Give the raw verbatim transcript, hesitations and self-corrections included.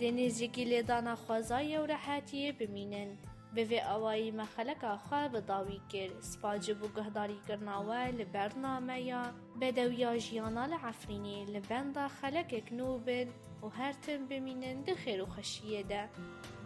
لنزیکی لیدانا خوازای و راحتی بمینن. به وی آوایی مخلق خواه بداوی کرد سپاجه بو گهداری کرناوه لبرنامه یا بدویا جیانا لعفرینی لبندا خلق اکنوبن و هر تن بمینن ده خیر و خشیه ده.